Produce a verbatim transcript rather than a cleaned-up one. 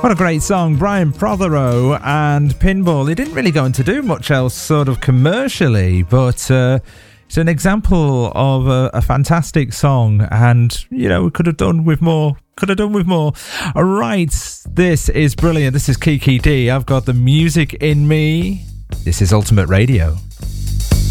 What a great song, Brian Prothero and Pinball. He didn't really go on to do much else sort of commercially, but uh, it's an example of a, a fantastic song, and, you know, we could have done with more. Could have done with more. All right, this is brilliant. This is Kiki D. I've got the music in me. This is Ultimate Radio.